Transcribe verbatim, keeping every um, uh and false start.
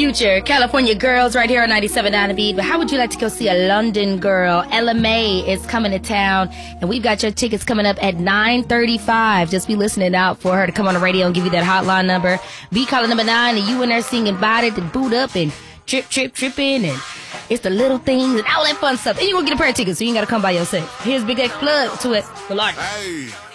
Future, California Girls, right here on ninety-seven point nine The Beat. But how would you like to go see a London girl? Ella Mai is coming to town, and we've got your tickets coming up at nine thirty-five. Just be listening out for her to come on the radio and give you that hotline number. Be calling number nine, and you in there singing Body to Boot Up and Trip, Trip, Tripping, and it's the little things and all that fun stuff. And you're going to get a pair of tickets, so you ain't got to come by yourself. Here's Big X Plug to it. Good luck. Hey.